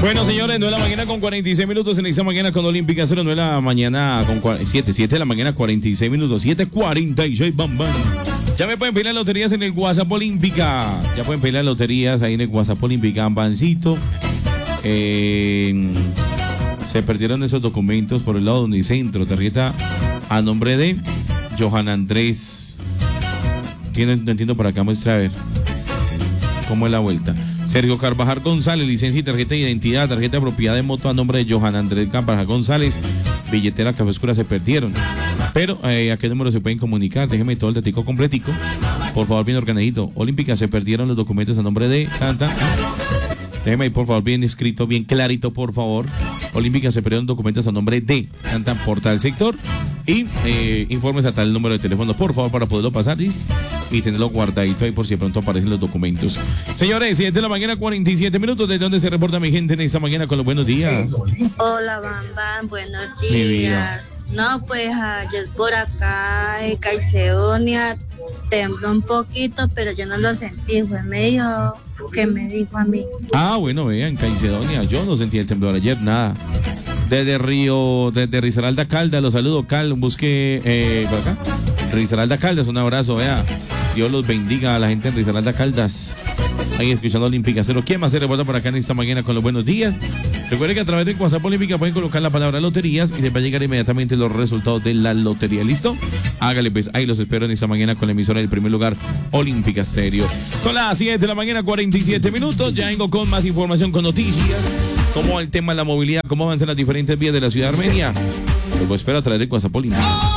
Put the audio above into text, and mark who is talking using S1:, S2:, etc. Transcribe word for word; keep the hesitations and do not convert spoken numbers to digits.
S1: Bueno, señores, nueve de la mañana con cuarenta y seis minutos en esta mañana con Olímpica, cero nueve de la mañana con siete, siete de la mañana cuarenta y seis minutos, siete cuarenta y seis, bam, bam. Ya me pueden pedir las loterías en el WhatsApp Olímpica, ya pueden pedir las loterías ahí en el WhatsApp Olímpica, Bancito. Eh, se perdieron esos documentos por el lado de Unicentro, tarjeta a nombre de Johan Andrés. ¿Quién no entiendo por acá? Muestra a ver cómo es la vuelta. Sergio Carvajal González, licencia y tarjeta de identidad, tarjeta de propiedad de moto a nombre de Johan Andrés Carvajal González, billetera, café oscura se perdieron. Pero, eh, ¿a qué número se pueden comunicar? Déjeme todo el datico completico. Por favor, bien organizado. Olímpica, se perdieron los documentos a nombre de Tanta. Déjeme ahí, por favor, bien escrito, bien clarito, por favor. Olímpica, se perdieron documentos a nombre de Tanta Portal Sector. Y eh, informes a tal número de teléfono, por favor, para poderlo pasar, ¿listo? Y tenerlo guardadito ahí por si de pronto aparecen los documentos. Señores, siete de la mañana, cuarenta y siete minutos. ¿De dónde se reporta mi gente en esta mañana con los buenos días?
S2: Hola, Bam Bam, buenos
S1: Mi vida.
S2: días. No, pues ayer por acá en Caicedonia tembló un poquito, pero yo no lo sentí, fue medio que me dijo a mí.
S1: Ah, bueno, vean, Caicedonia, yo no sentí el temblor ayer, nada. Desde Río, desde Risaralda Caldas, los saludo, Cal, busque eh, por acá. Risaralda Caldas, un abrazo, vea. Dios los bendiga a la gente en Risaralda Caldas. Ahí escuchando Olímpica Cero. ¿Quién más se reporta por acá en esta mañana con los buenos días? Recuerden que a través de WhatsApp Olímpica pueden colocar la palabra loterías y les va a llegar inmediatamente los resultados de la lotería. ¿Listo? Hágale pues, ahí los espero en esta mañana con la emisora del primer lugar, Olímpica Stereo. Son las siete de la mañana, cuarenta y siete minutos. Ya vengo con más información, con noticias. Cómo va el tema de la movilidad, cómo avanzan las diferentes vías de la ciudad armenia. Los espero a través de WhatsApp Olímpica.